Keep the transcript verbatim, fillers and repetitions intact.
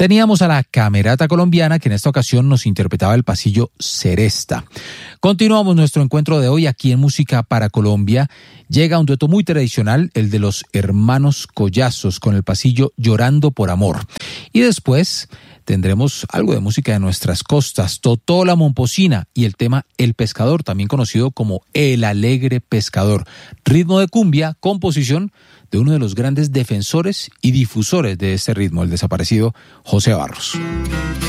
Teníamos a la Camerata Colombiana, que en esta ocasión nos interpretaba el pasillo Seresta. Continuamos nuestro encuentro de hoy aquí en Música para Colombia. Llega un dueto muy tradicional, el de los hermanos Collazos, con el pasillo Llorando por Amor. Y después tendremos algo de música de nuestras costas, Totó la Momposina y el tema El Pescador, también conocido como El Alegre Pescador. Ritmo de cumbia, composición de uno de los grandes defensores y difusores de este ritmo, el desaparecido José Barros.